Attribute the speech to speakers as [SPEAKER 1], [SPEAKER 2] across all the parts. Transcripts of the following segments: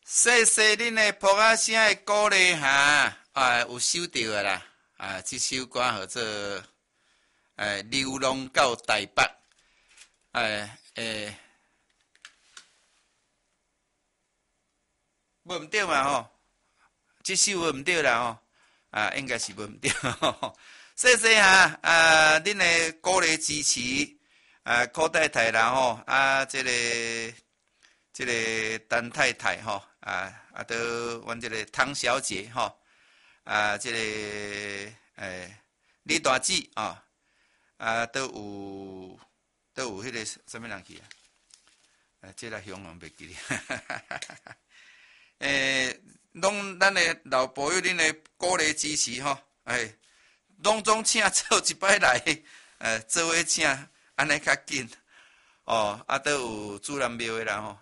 [SPEAKER 1] 谢谢恁的扑啊声的鼓励哈，有收到的啦。这首歌叫做流浪到台北，无毋对嘛吼，这首无毋对啦吼，应该是无毋对。谢谢哈，恁的鼓励支持，柯太太啦吼，这个陈太太吼，都阮这个汤小姐吼，这个李大姐都有迄个什么人去这个形容袂记哩，拢咱的老朋友恁的鼓励支持吼，拢总请做一摆来，做伙请，安尼较紧。都有主南庙的啦吼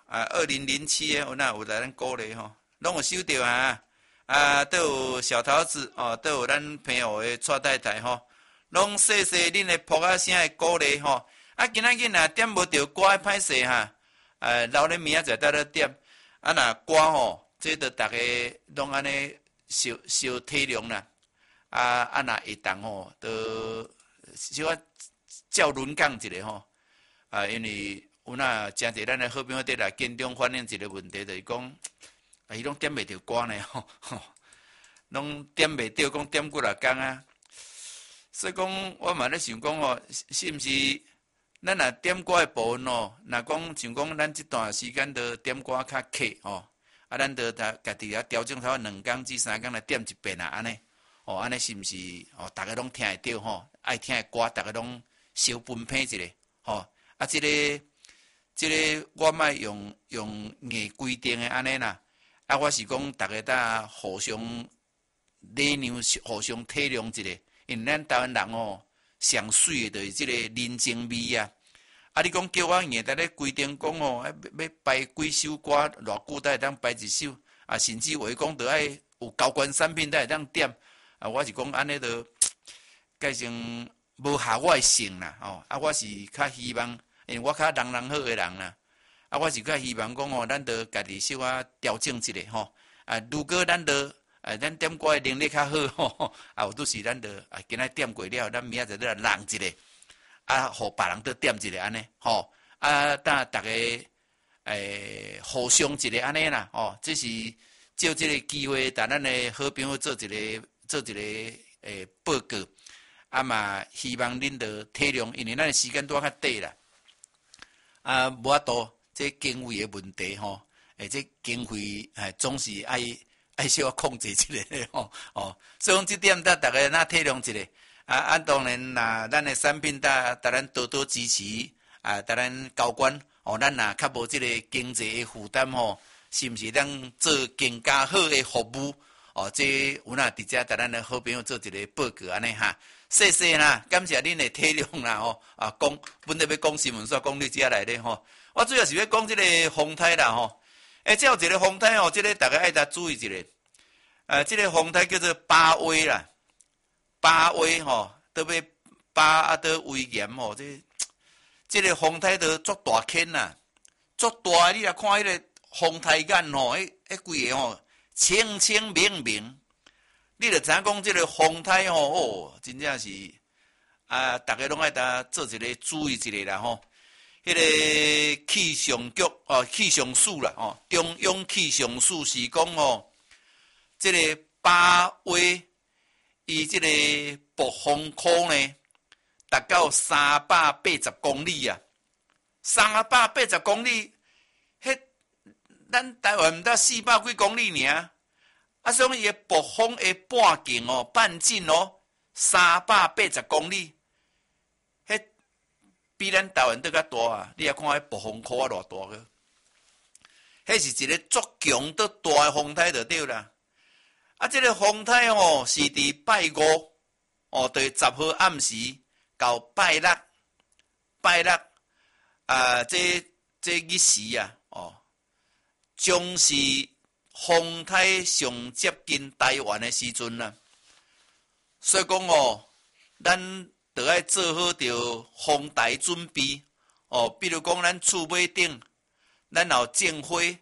[SPEAKER 1] ，2007的有哪有来咱鼓励吼，拢有收到都有小桃子都有咱朋友的蔡太太吼，拢谢谢恁的扑啊声的鼓励吼，今仔日若点无着歌歹势哈，留咧明仔载再点，若歌吼，这着大家拢安尼小体谅啦，若会当吼，着小可照轮讲一下吼。因为有那真侪咱的好朋友伫来建中反映一个问题，就是讲，伊拢点袂着歌呢吼，拢点袂着，讲点几若工啊。所以讲，我嘛咧想讲吼，是毋是咱若点歌的部分哦？若讲像讲咱这段时间着点歌较客吼，咱着家己啊调整头2工至3工来点一遍安尼，安尼是毋是大家拢听会着吼？爱听的歌，大家拢小分配一下吼。这个我莫用硬规定的安尼啦，我是讲大家搭互相礼让，互相体谅一下，因为咱台湾人上水的就是这个人情味啊。你讲叫我硬在咧规定讲要排几首歌，偌久才会当排一首，甚至话讲着爱有高关产品才会当点，我是讲安尼着改成无合我的性啦，我是较希望。因为我较人好的人啦，我是较希望讲咱着家己小可调整一下吼。如果咱咱点歌的能力较好吼，有拄是咱着今仔点过了，咱明仔载来让一下，互别人着点一下安尼吼。等大家互相一下安尼啦，这是借这个机会，但咱的好朋友做一个报告，嘛希望恁着体谅，因为咱的时间拄较短啦。无法度，这经费的问题吼，这经费总是爱小控制一下吼，所以讲这点大家那体谅一下。当然咱的产品咱多支持，咱交关咱若较无这个经济的负担吼，是毋是咱做更加好的服务？这有哪伫遮咱的好朋友做一个报告安尼哈。谢谢啦，感谢恁的体谅啦讲本来要讲新闻，煞讲你遮来咧吼。我主要是要讲这个风台啦吼。这有一个风台这个大家爱注意一下。这个风台叫做巴威啦，巴威都要巴都威严这个风台都足大坑啦，足大。你若看迄个风台眼规个清清明明。你著知影讲即个风台真正是大家拢爱做一个注意一下啦吼。迄个气象局气象署啦中央气象署是讲即个巴威伊即个暴风圈呢，达到380公里啊，380公里，迄咱台湾毋到400几公里尔。所以伊个暴风的半径半径380公里，迄比咱台湾都较大啊！你也看迄暴风圈偌大个，迄是一个足强足大的风台就对啦。这个风台是伫拜五对10号暗时到拜六这日时啊将是风台上接近台湾的时阵啦，所以讲咱得爱做好着风台准备比如讲咱厝尾顶，咱有种花，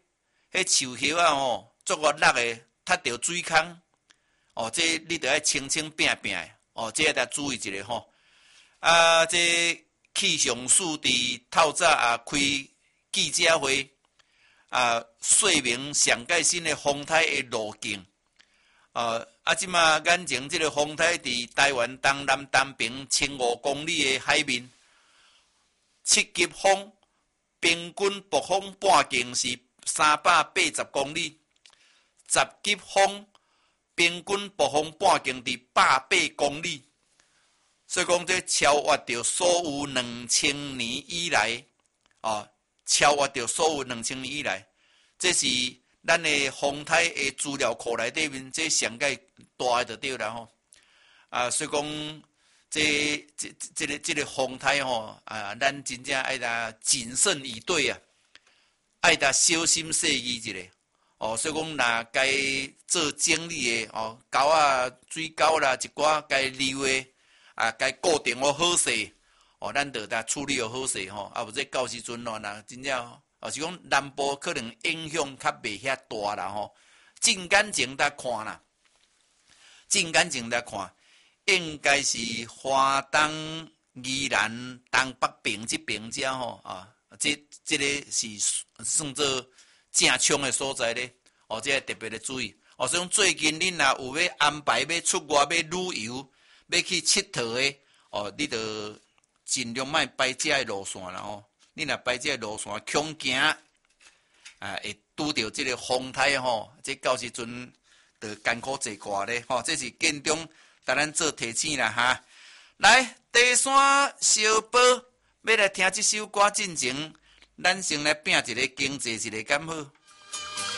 [SPEAKER 1] 迄树叶啊吼，足够落的，踢着水坑，哦，这你着爱清清拼拼的，哦，这得注意一下吼。啊，这气象署伫透早开记者会，说明上届新的风台的路径。即马眼前这个风台伫台湾东南东平1500公里的海面，7级风，平均暴风半径是380公里，10级风，平均暴风半径伫180公里。所以讲，这超越着所有2000年以来，超越着所有2000年以来，这是咱的风台的资料库内底面，这上界大的就对啦吼。所以讲，这个风台吼，咱真正爱得谨慎以对啊，爱得小心细意一下。所以讲，若该做整理的沟啊、水沟啦，一寡该溜的。该固定好势，咱着得处理好势吼，无这到时阵若真正，是讲南部可能影响较袂遐大啦吼。静眼睛来看啦，静眼睛来看，应该是花东、宜兰、东北平这边遮吼这个是算做正冲的所在咧。这特别的注意。所以讲最近恁若有要安排要出外要旅游。要去佚佗的，你着尽量莫排这个路线啦吼。你若排这个路线，恐惊会拄着这个风台吼，这到时阵着艰苦坐挂咧吼。这是建中带咱做提醒啦哈。来，第三小宝要来听这首歌进前，咱先来拼一个经济一个敢好。